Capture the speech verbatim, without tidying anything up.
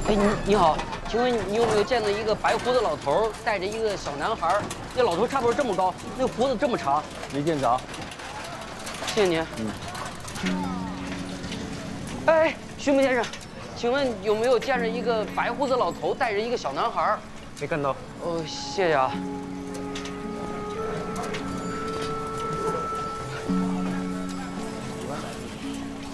哎，你你好，请问你有没有见到一个白胡子老头带着一个小男孩？那老头差不多这么高，那胡子这么长。 没见着。 谢谢您。嗯。哎，徐木先生，请问有没有见着一个白胡子老头带着一个小男孩？ 没看到。 哦，谢谢啊。